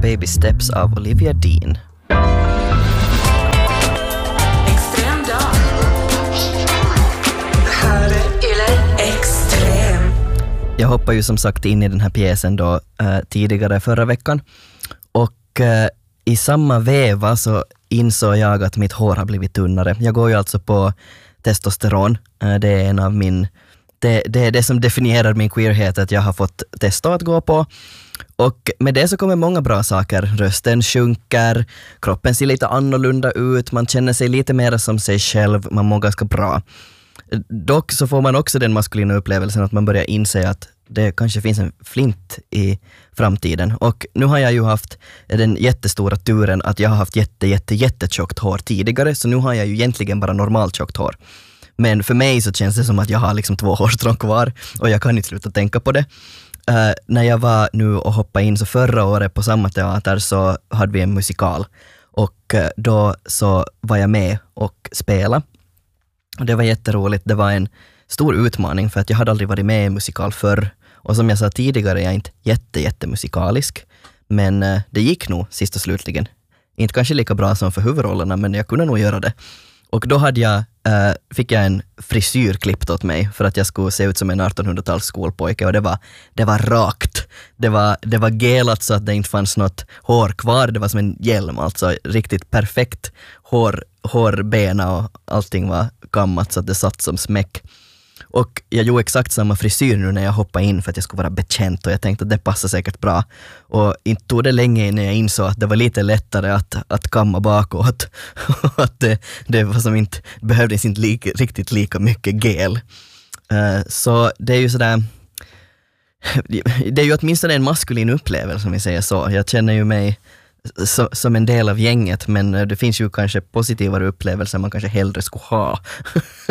Baby Steps av Olivia Dean. Extrem dag. Det här är Yle Extrem. Jag hoppade ju som sagt in i den här pjäsen då tidigare förra veckan. Och i samma veva så insåg jag att mitt hår har blivit tunnare. Jag går ju alltså på testosteron. Det är en av det är det som definierar min queerhet, att jag har fått testo att gå på. Och med det så kommer många bra saker. Rösten sjunker, kroppen ser lite annorlunda ut, man känner sig lite mer som sig själv, man mår ganska bra. Dock så får man också den maskulina upplevelsen att man börjar inse att det kanske finns en flint i framtiden. Och nu har jag ju haft den jättestora turen att jag har haft jättetjockt hår tidigare, så nu har jag ju egentligen bara normalt tjockt hår. Men för mig så känns det som att jag har liksom 2 hårstrån kvar och jag kan inte sluta tänka på det. När jag var nu och hoppade in så förra året på samma teater så hade vi en musikal. Och då så var jag med och spelade. Och det var jätteroligt. Det var en stor utmaning för att jag hade aldrig varit med i en musikal förr. Och som jag sa tidigare är jag inte jättemusikalisk. Men det gick nog sist och slutligen. Inte kanske lika bra som för huvudrollerna, men jag kunde nog göra det. Och då fick jag en frisyr klippt åt mig för att jag skulle se ut som en 1800-tals skolpojke, och det var rakt. Det var gelat så att det inte fanns något hår kvar. Det var som en hjälm, alltså riktigt perfekt hårbena och allting var kammat så att det satt som smäck. Och jag gjorde exakt samma frisyr nu när jag hoppade in för att jag skulle vara bekänt, och jag tänkte att det passar säkert bra. Och inte tog det länge innan jag insåg att det var lite lättare att kamma bakåt. Att det var som inte, behövdes inte riktigt lika mycket gel. Så det är ju sådär, det är ju åtminstone en maskulin upplevelse om vi säger så. Jag känner ju mig som en del av gänget, men det finns ju kanske positivare upplevelser man kanske hellre skulle ha.